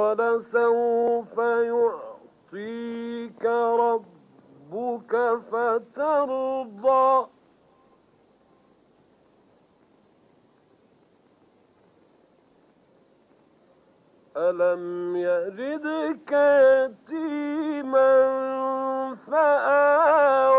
ولسوف يعطيك ربك فترضى ألم يجدك يتيما فآوى